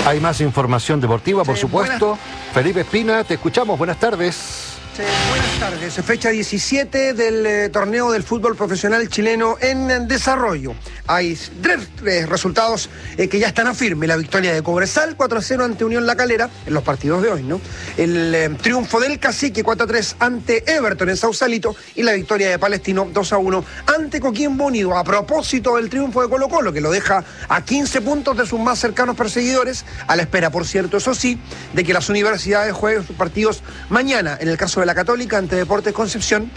Hay más información deportiva, por supuesto. Felipe Espina, te escuchamos. Buenas tardes. Buenas tardes. Fecha 17 del torneo del fútbol profesional chileno en desarrollo. Hay tres resultados que ya están a firme. La victoria de Cobresal 4-0 ante Unión La Calera en los partidos de hoy, ¿no? El triunfo del Cacique 4-3 ante Everton en Sausalito y la victoria de Palestino 2-1 ante Coquimbo Unido. A propósito del triunfo de Colo-Colo, que lo deja a 15 puntos de sus más cercanos perseguidores, a la espera, por cierto, eso sí, de que las universidades jueguen sus partidos mañana. En el caso de la Católica ante Deportes Concepción,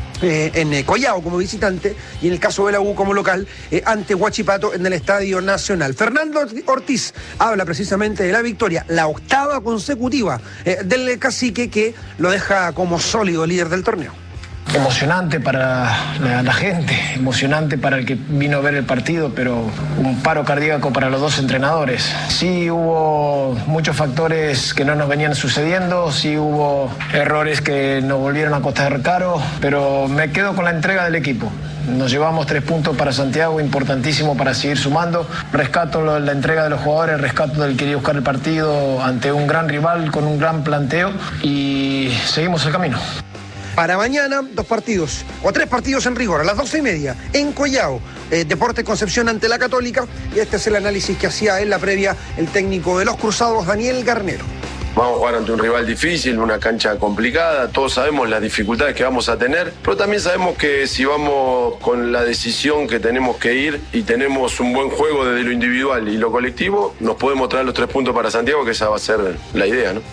en Collao como visitante, y en el caso de la U como local, ante Huachipato en el Estadio Nacional. Fernando Ortiz habla precisamente de la victoria, la octava consecutiva del Cacique, que lo deja como sólido líder del torneo. Emocionante para la gente, emocionante para el que vino a ver el partido, pero un paro cardíaco para los dos entrenadores. Sí hubo muchos factores que no nos venían sucediendo, sí hubo errores que nos volvieron a costar caro, pero me quedo con la entrega del equipo. Nos llevamos 3 puntos para Santiago, importantísimo para seguir sumando. Rescato la entrega de los jugadores, rescato del que quería buscar el partido ante un gran rival con un gran planteo y seguimos el camino. Para mañana, 2 partidos, o 3 partidos en rigor, a las 12:30, en Collao, Deportes Concepción ante la Católica, y este es el análisis que hacía en la previa el técnico de los Cruzados, Daniel Garnero. Vamos a jugar ante un rival difícil, una cancha complicada, todos sabemos las dificultades que vamos a tener, pero también sabemos que si vamos con la decisión que tenemos que ir y tenemos un buen juego desde lo individual y lo colectivo, nos podemos traer los 3 puntos para Santiago, que esa va a ser la idea, ¿no?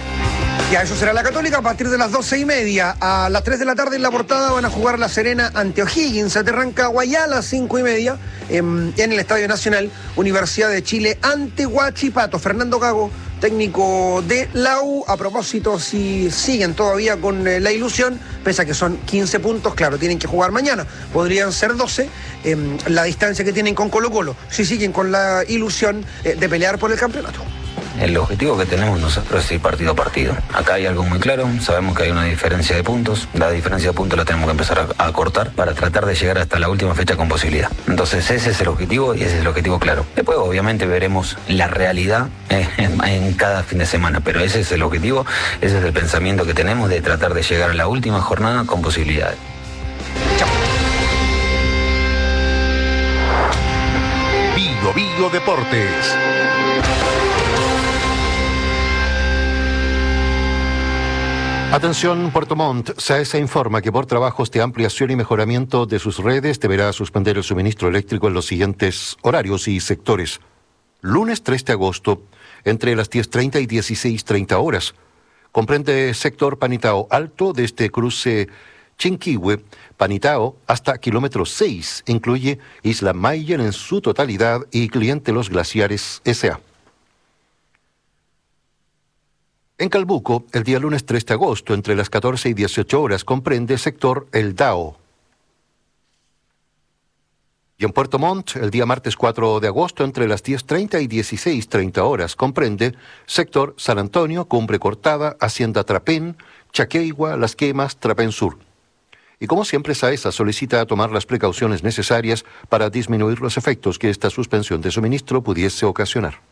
Ya, eso será la Católica a partir de las 12:30. A las 3 de la tarde en la Portada van a jugar La Serena ante O'Higgins. Se te arranca Guayá a las 5:30 en el Estadio Nacional. Universidad de Chile ante Huachipato. Fernando Gago, técnico de la U. A propósito, si siguen todavía con la ilusión, pese a que son 15 puntos, claro, tienen que jugar mañana. Podrían ser 12, la distancia que tienen con Colo-Colo. Si siguen con la ilusión de pelear por el campeonato. El objetivo que tenemos nosotros es ir partido a partido. Acá hay algo muy claro, sabemos que hay una diferencia de puntos. La diferencia de puntos la tenemos que empezar a cortar para tratar de llegar hasta la última fecha con posibilidad. Entonces ese es el objetivo y ese es el objetivo claro. Después obviamente veremos la realidad en cada fin de semana, pero ese es el objetivo, ese es el pensamiento que tenemos de tratar de llegar a la última jornada con posibilidades. Chao. Bio Deportes. Atención, Puerto Montt. SAESA informa que por trabajos de ampliación y mejoramiento de sus redes deberá suspender el suministro eléctrico en los siguientes horarios y sectores. Lunes 3 de agosto, entre las 10:30 y 16:30 horas. Comprende sector Panitao Alto desde cruce Chinquihue, Panitao hasta kilómetro 6. Incluye Isla Mayen en su totalidad y Cliente Los Glaciares S.A. En Calbuco, el día lunes 3 de agosto, entre las 14 y 18 horas, comprende sector El Dao. Y en Puerto Montt, el día martes 4 de agosto, entre las 10:30 y 16:30 horas, comprende sector San Antonio, Cumbre Cortada, Hacienda Trapén, Chaqueigua, Las Quemas, Trapén Sur. Y como siempre, SAESA solicita tomar las precauciones necesarias para disminuir los efectos que esta suspensión de suministro pudiese ocasionar.